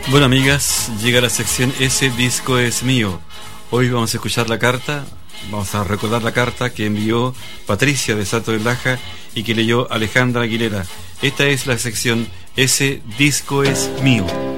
Bueno, amigas, llega la sección Ese disco es mío. Hoy vamos a escuchar la carta, vamos a recordar la carta que envió Patricia de Salto del Laja y que leyó Alejandra Aguilera. Esta es la sección Ese disco es mío.